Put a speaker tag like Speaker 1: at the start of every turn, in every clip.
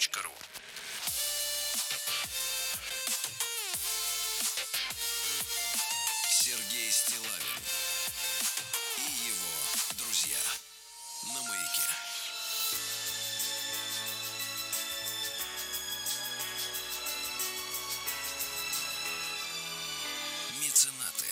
Speaker 1: kp.ru. Сергей Стиллавин и его друзья на Маяке. Меценаты.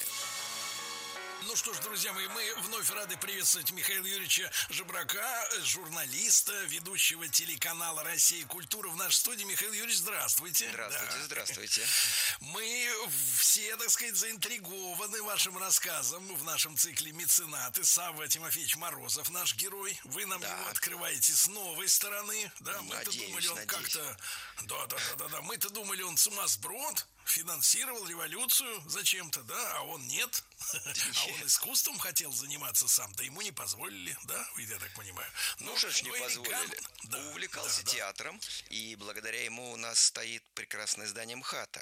Speaker 2: Ну что ж, друзья мои, мы вновь рады приветствовать Михаила Юрьевича Жебрака, журналиста, ведущего телеканала «Россия. Культура» в нашей студии. Михаил Юрьевич, здравствуйте.
Speaker 3: Здравствуйте,
Speaker 2: Да.
Speaker 3: здравствуйте.
Speaker 2: Мы все, так сказать, заинтригованы вашим рассказом в нашем цикле «Меценаты». Савва Тимофеевич Морозов, наш герой. Вы нам
Speaker 3: Да.
Speaker 2: его открываете с новой стороны. Да, мы-то думали, он как-то... Да. Мы-то думали, он сумасброд, финансировал революцию зачем-то, да, а он нет. А он искусством хотел заниматься сам, да ему не позволили, да, я так понимаю.
Speaker 3: Ну, что ж не позволили. Увлекался театром, и благодаря ему у нас стоит прекрасное здание МХАТа.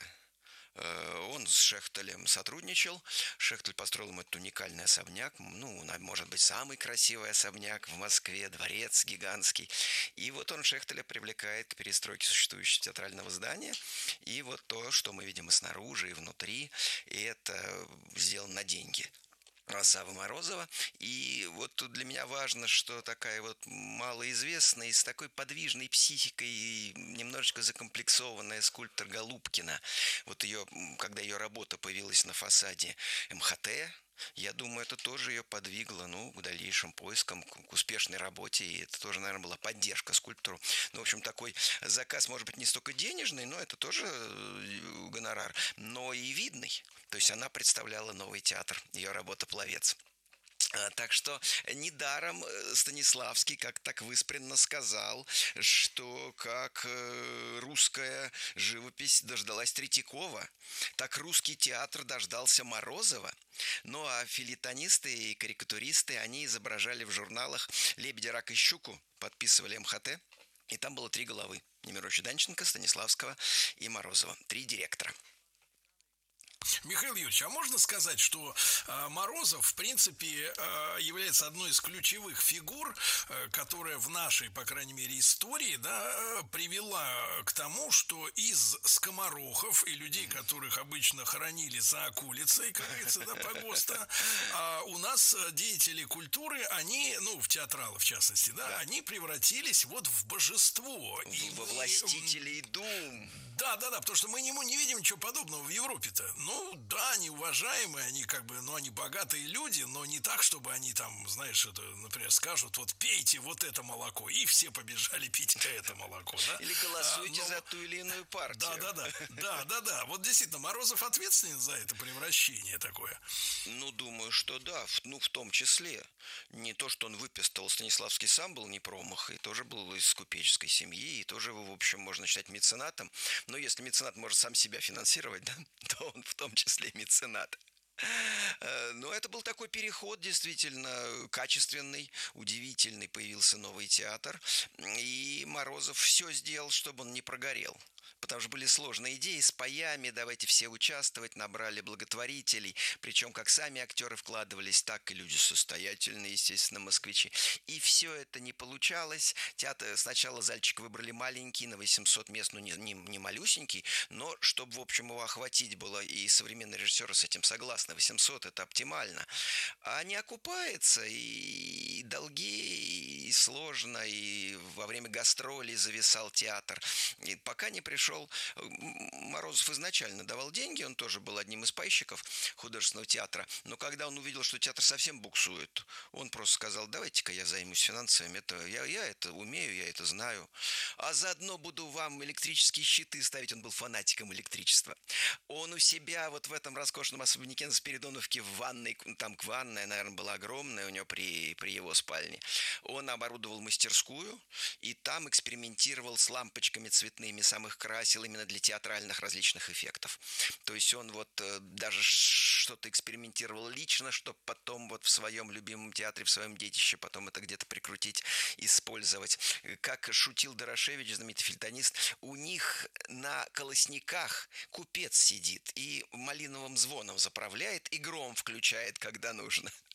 Speaker 3: Он с Шехтелем сотрудничал. Шехтель построил ему этот уникальный особняк. Ну, может быть, самый красивый особняк в Москве, дворец гигантский. И вот он Шехтеля привлекает к перестройке существующего театрального здания. И вот то, что мы видим и снаружи, и внутри, и это сделано на деньги Саввы Морозова. И вот тут для меня важно, что такая вот малоизвестная и с такой подвижной психикой и немножечко закомплексованная скульптор Голубкина. Вот ее, когда ее работа появилась на фасаде МХТ, я думаю, это тоже ее подвигло, к дальнейшим поискам, к успешной работе. И это тоже, наверное, была поддержка скульптору. Ну, в общем, такой заказ, может быть, не столько денежный, но это тоже гонорар, но и видный. То есть она представляла новый театр, ее работа «Пловец». Так что недаром Станиславский как так выспренно сказал, что как русская живопись дождалась Третьякова, так русский театр дождался Морозова. Ну а фельетонисты и карикатуристы, они изображали в журналах «Лебедя, рак и щуку», подписывали МХТ, и там было 3 головы: Немировича, Данченко, Станиславского и Морозова. 3 директора.
Speaker 2: Михаил Юрьевич, а можно сказать, что Морозов, в принципе, является одной из ключевых фигур, которая в нашей, по крайней мере, истории, да, привела к тому, что из скоморохов и людей, которых обычно хоронили за околицей, как говорится, да, погоста, у нас деятели культуры, они, в театралы в частности, да, они превратились вот в божество.
Speaker 3: Во властителей дум.
Speaker 2: Да, потому что мы не видим ничего подобного в Европе-то. Да, они уважаемые, они они богатые люди, но не так, чтобы они там, знаешь, это, например, скажут, вот пейте вот это молоко, и все побежали пить это молоко, да?
Speaker 3: Или голосуйте за ту или иную партию.
Speaker 2: Да. Вот действительно, Морозов ответственен за это превращение такое.
Speaker 3: Думаю, что да, в том числе. Не то, что он выписал, Станиславский сам был не промах, и тоже был из купеческой семьи, и тоже его, в общем, можно считать меценатом. Но если меценат может сам себя финансировать, да, то он в том числе меценат. Но это был такой переход действительно качественный, удивительный. Появился новый театр, и Морозов все сделал, чтобы он не прогорел. Потому что были сложные идеи с паями, давайте все участвовать, набрали благотворителей, причем как сами актеры вкладывались, так и люди состоятельные, естественно, москвичи. И все это не получалось. Театр, сначала зальчик выбрали маленький, на 800 мест, не малюсенький, но чтобы, в общем, его охватить было, и современные режиссеры с этим согласны, 800 это оптимально. А не окупается, и долги, и сложно, и во время гастролей зависал театр. И пока не пришел Морозов, изначально давал деньги, он тоже был одним из пайщиков художественного театра, но когда он увидел, что театр совсем буксует, он просто сказал: давайте-ка я займусь финансами, я это умею, я это знаю, а заодно буду вам электрические щиты ставить. Он был фанатиком электричества. Он у себя вот в этом роскошном особняке на Спиридоновке в ванной, там ванная, наверное, была огромная у него при его спальне, он оборудовал мастерскую, и там экспериментировал с лампочками цветными, самых красил именно для театральных различных эффектов. То есть он вот даже что-то экспериментировал лично, чтобы потом вот в своем любимом театре, в своем детище потом это где-то прикрутить, использовать. Как шутил Дорошевич, знаменитый фельетонист, у них на колосниках купец сидит и малиновым звоном заправляет, и гром включает, когда нужно.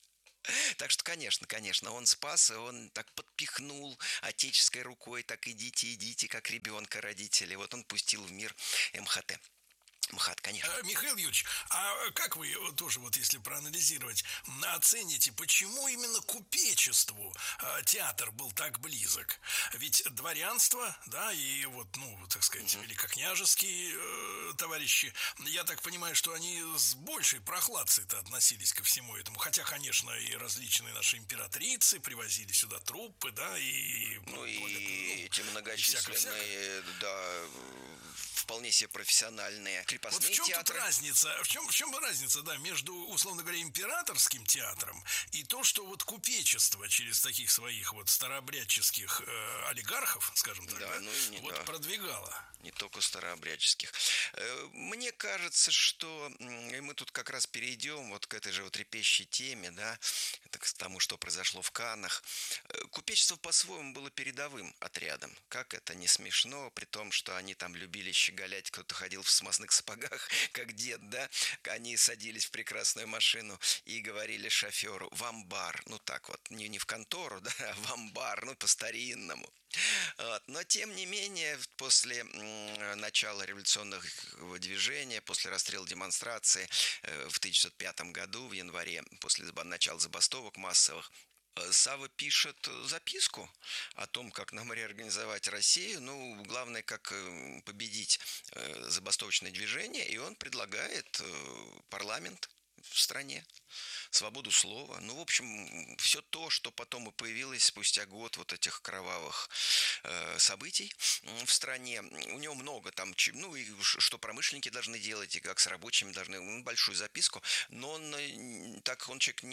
Speaker 3: Так что, конечно, он спас, и он так подпихнул отеческой рукой, так идите, идите, как ребенка родители. Вот он пустил в мир МХТ. МХАТ, конечно.
Speaker 2: Михаил Юрьевич, а как вы тоже, вот если проанализировать, оцените, почему именно купечеству театр был так близок? Ведь дворянство, да, и вот, ну, так сказать, великокняжеские товарищи, я так понимаю, что они с большей прохладцей-то относились ко всему этому. Хотя, конечно, и различные наши императрицы привозили сюда труппы, да, и...
Speaker 3: Ну, и эти многочисленные, да, вполне себе профессиональные крепостные
Speaker 2: вот в чем
Speaker 3: театры.
Speaker 2: Тут разница? В чем разница, да, между, условно говоря, императорским театром и то, что вот купечество через таких своих вот старообрядческих олигархов, скажем так,
Speaker 3: Да, ну и не,
Speaker 2: вот
Speaker 3: да,
Speaker 2: продвигало?
Speaker 3: не только старообрядческих. Мне кажется, что и мы тут как раз перейдем вот к этой же вот трепещущей теме, да, к тому, что произошло в Каннах. Купечество по-своему было передовым отрядом. Как это не смешно, при том, что они там любили щеголять, кто-то ходил в смазных сапогах, как дед, да, они садились в прекрасную машину и говорили шоферу «в амбар», ну так вот, не в контору, да, а в амбар, ну по-старинному. Вот. Но, тем не менее, после начала революционного движения, после расстрела демонстрации в 1905 году, в январе, после начала забастовок массовых, Савва пишет записку о том, как нам реорганизовать Россию, ну, главное, как победить забастовочное движение, и он предлагает парламент в стране, свободу слова. Ну, в общем, все то, что потом и появилось спустя год вот этих кровавых событий в стране. У него много там, ну, и что промышленники должны делать, и как с рабочими должны, ну, большую записку. Но он, так он человек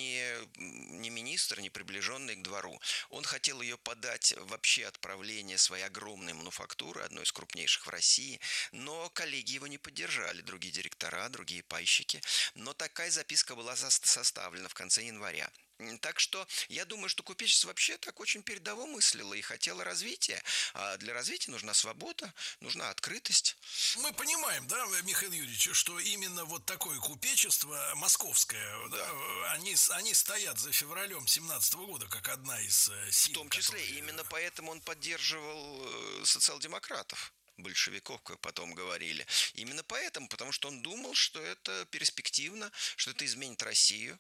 Speaker 3: не министр, не приближенный к двору. Он хотел ее подать вообще отправление своей огромной мануфактуры, одной из крупнейших в России, но коллеги его не поддержали, другие директора, другие пайщики. Но такая записка была составлена в конце января. Так что я думаю, что купечество вообще так очень передово мыслило и хотело развития. А для развития нужна свобода, нужна открытость.
Speaker 2: Мы понимаем, да, Михаил Юрьевич, что именно вот такое купечество московское, да, они стоят за февралем 17-го года как одна из сил.
Speaker 3: В том числе, именно поэтому он поддерживал социал-демократов. Большевиков, как потом говорили. Именно поэтому, потому что он думал, что это перспективно, что это изменит Россию,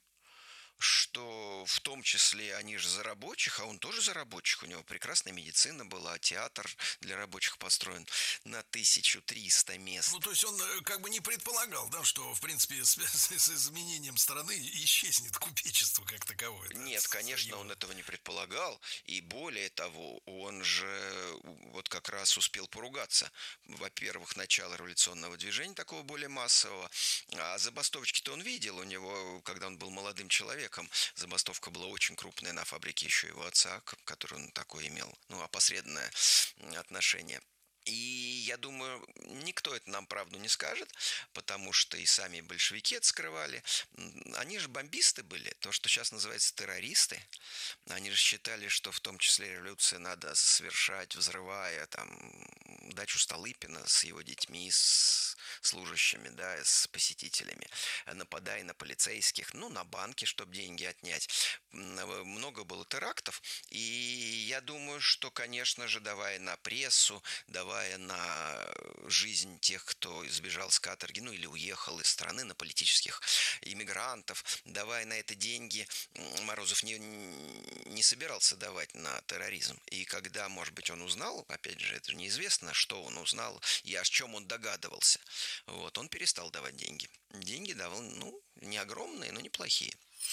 Speaker 3: что в том числе они же за рабочих, а он тоже за рабочих. У него прекрасная медицина была, театр для рабочих построен на 1300 мест.
Speaker 2: Ну, то есть он как бы не предполагал, да, что, в принципе, с изменением страны исчезнет купечество как таковое.
Speaker 3: Нет, конечно, он этого не предполагал. И более того, он же вот как раз успел поругаться. Во-первых, начало революционного движения, такого более массового. А забастовочки-то он видел у него, когда он был молодым человеком. Забастовка была очень крупная на фабрике еще его отца, к которой он такое имел, ну, опосредованное отношение. И я думаю, никто это нам правду не скажет, потому что и сами большевики это скрывали. Они же бомбисты были, то, что сейчас называется террористы. Они же считали, что в том числе революции надо совершать, взрывая там дачу Столыпина с его детьми, с служащими, да, с посетителями, нападая на полицейских, ну, на банки, чтобы деньги отнять. Много было терактов, и я думаю, что, конечно же, давая на прессу, давая на жизнь тех, кто сбежал с каторги, ну, или уехал из страны, на политических иммигрантов, давая на это деньги, Морозов не собирался давать на терроризм. И когда, может быть, он узнал, опять же, это неизвестно, что он узнал и о чем он догадывался, вот, он перестал давать деньги. Деньги давал, ну, не огромные, но неплохие.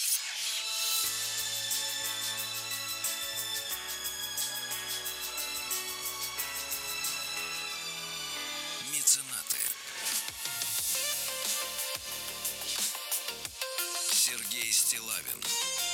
Speaker 1: Меценаты. Сергей Стиллавин